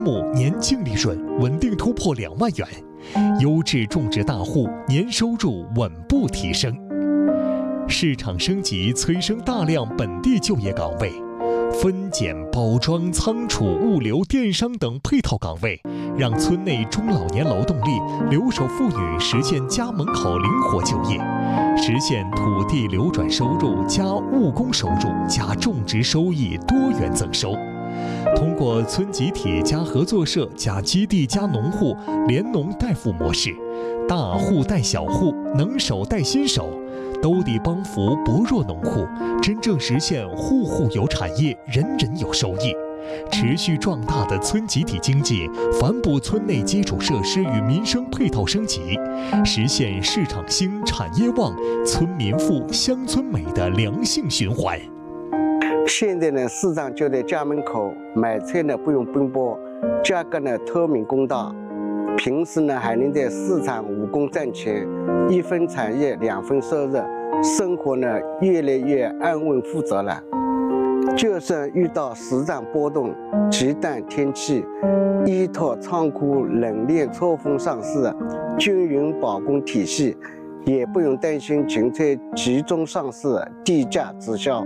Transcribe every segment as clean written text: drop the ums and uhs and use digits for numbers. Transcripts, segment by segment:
年净利润稳定突破2万元，优质种植大户年收入稳步提升。市场升级催生大量本地就业岗位，分拣、包装、仓储、物流、电商等配套岗位，让村内中老年劳动力、留守妇女实现家门口灵活就业，实现土地流转收入加务工收入加种植收益多元增收。通过村集体加合作社加基地加农户联农带富模式，大户带小户，能手带新手，兜底帮扶薄弱农户，真正实现户户有产业，人人有收益。持续壮大的村集体经济，反哺村内基础设施与民生配套升级，实现市场兴、产业旺、村民富、乡村美的良性循环。 现在呢，市场就在家门口，买菜呢不用奔波，价格呢透明公道。平时呢还能在市场务工赚钱，1分产业2分收入，生活呢越来越安稳富足了。就算遇到市场波动、极端天气，依托仓库冷链错峰上市、均匀保供体系，也不用担心芹菜集中上市、低价滞销。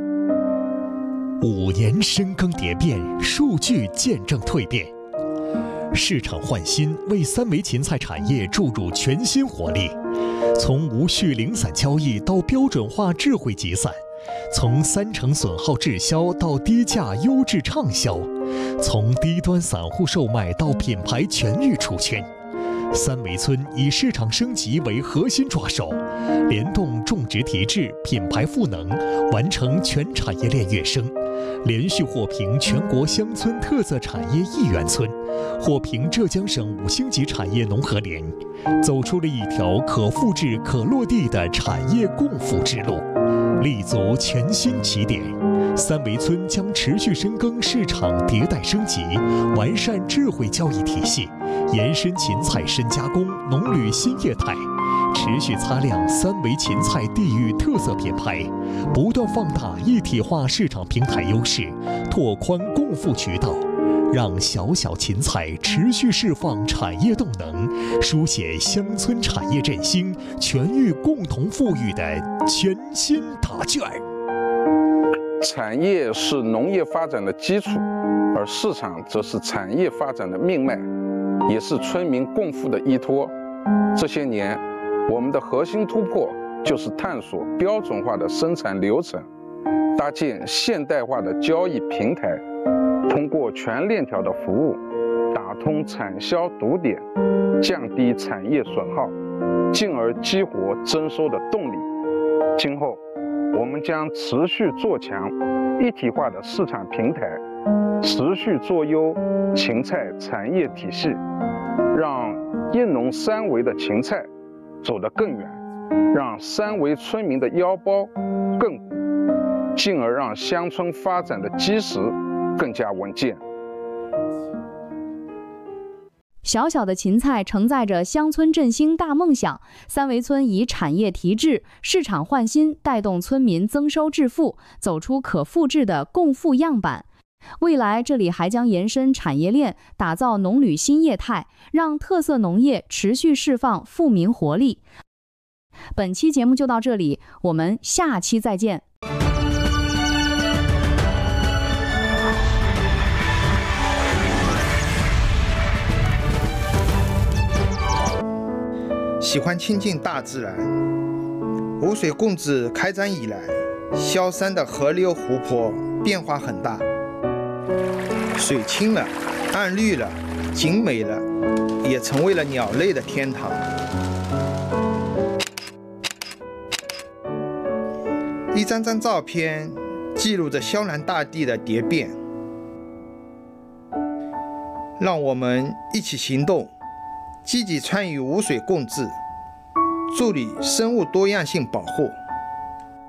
5年深耕蝶变，数据见证蜕变。市场焕新为三维芹菜产业注入全新活力，从无序零散交易到标准化智慧集散，从3成损耗滞销到低价优质畅销，从低端散户售卖到品牌全域出圈。三维村以市场升级为核心抓手，联动种植提质、品牌赋能，完成全产业链跃升，连续获评全国乡村特色产业1元村，获评浙江省5星级产业农合联，走出了一条可复制、可落地的产业共富之路，立足全新起点。三维村将持续深耕市场迭代升级，完善智慧交易体系，延伸芹菜深加工、农旅新业态，持续擦亮三维芹菜地域特色品牌，不断放大一体化市场平台优势，拓宽共富渠道，让小小芹菜持续释放产业动能，书写乡村产业振兴、全域共同富裕的全新答卷。 产业是农业发展的基础，而市场则是产业发展的命脉，也是村民共富的依托。这些年，我们的核心突破就是探索标准化的生产流程，搭建现代化的交易平台，通过全链条的服务，打通产销堵点，降低产业损耗，进而激活增收的动力。今后，我们将持续做强一体化的市场平台，持续做优芹菜产业体系，让一农三维的芹菜走得更远，让三维村民的腰包更鼓，进而让乡村发展的基石更加稳健。 小小的芹菜承载着乡村振兴大梦想，三维村以产业提质、市场焕新带动村民增收致富，走出可复制的共富样板。未来这里还将延伸产业链，打造农旅新业态，让特色农业持续释放富民活力。本期节目就到这里，我们下期再见。 喜欢亲近大自然。污水共治开展以来，萧山的河流湖泊变化很大，水清了，岸绿了，景美了，也成为了鸟类的天堂。一张张照片记录着萧南大地的蝶变，让我们一起行动，积极参与污水共治，助力生物多样性保护。